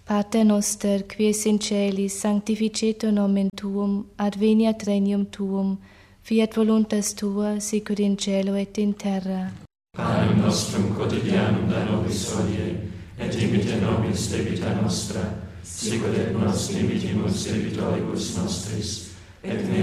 Pater noster, qui es in celis, sanctificetur nomen tuum, adveniat regnum tuum, fiat voluntas tua, sicur in cielo et in terra. Panem nostrum quotidianum da nobis hodie, et imite nobis debita nostra, sicur et nos dimitimus debitoribus nostris, et ne